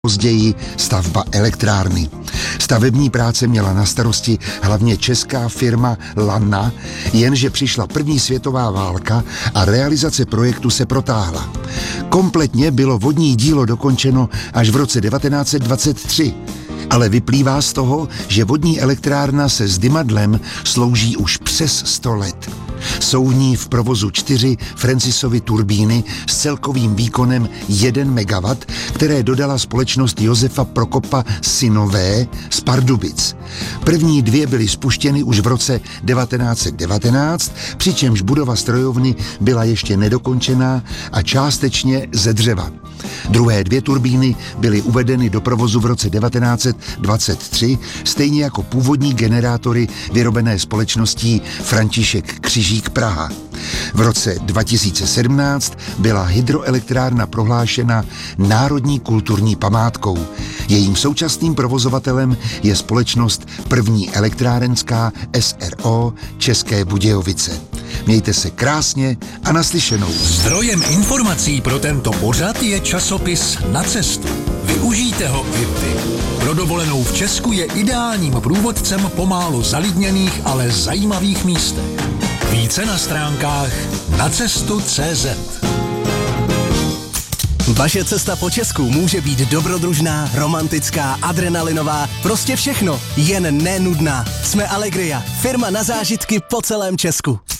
Později stavba elektrárny. Stavební práce měla na starosti hlavně česká firma Lanna, jenže přišla první světová válka a realizace projektu se protáhla. Kompletně bylo vodní dílo dokončeno až v roce 1923. Ale vyplývá z toho, že vodní elektrárna se zdymadlem slouží už přes 100 let. Jsou v ní v provozu 4 Francisovy turbíny s celkovým výkonem 1 MW, které dodala společnost Josefa Prokopa synové z Pardubic. První 2 byly spuštěny už v roce 1919, přičemž budova strojovny byla ještě nedokončená a částečně ze dřeva. Druhé 2 turbíny byly uvedeny do provozu v roce 1923, stejně jako původní generátory vyrobené společností František Křižík Praha. V roce 2017 byla hydroelektrárna prohlášena národní kulturní památkou. Jejím současným provozovatelem je společnost První elektrárenská s.r.o. České Budějovice. Mějte se krásně a naslyšenou. Zdrojem informací pro tento pořad je časopis Na cestu. Využijte ho i vy. Pro dovolenou v Česku je ideálním průvodcem po málo zalidněných, ale zajímavých místech. Více na stránkách nacestu.cz. Vaše cesta po Česku může být dobrodružná, romantická, adrenalinová, prostě všechno, jen nenudná. Jsme Allegria, firma na zážitky po celém Česku.